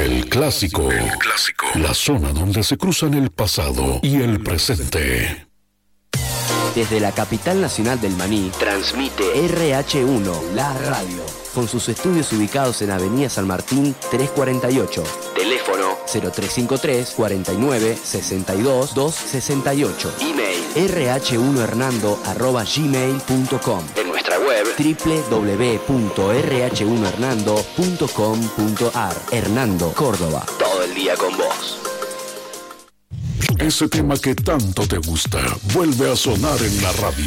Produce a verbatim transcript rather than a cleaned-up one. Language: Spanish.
El clásico. El clásico. La zona donde se cruzan el pasado y el presente. Desde la capital nacional del maní, transmite R H uno, la radio, con sus estudios ubicados en Avenida San Martín trescientos cuarenta y ocho. Teléfono cero tres cinco tres, cuarenta y nueve, sesenta y dos, doscientos sesenta y ocho. Email r h uno hernando arroba gmail punto com. En nuestra web doble u doble u doble u punto r h uno hernando punto com punto a r. Hernando, Córdoba, todo el día con vos. Ese tema que tanto te gusta vuelve a sonar en la radio.